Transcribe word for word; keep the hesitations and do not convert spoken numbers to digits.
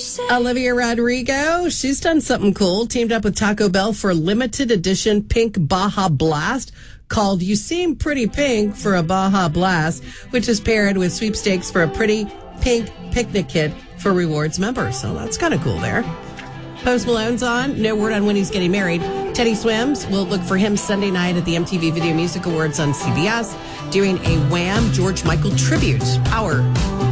Olivia Rodrigo, she's done something cool. Teamed up with Taco Bell for a limited edition pink Baja Blast called You Seem Pretty Pink for a Baja Blast, which is paired with sweepstakes for a pretty pink picnic kit for rewards members. So that's kind of cool there. Post Malone's on. No word on when he's getting married. Teddy Swims, we'll look for him Sunday night at the M T V Video Music Awards on C B S, doing a Wham! George Michael tribute. Power.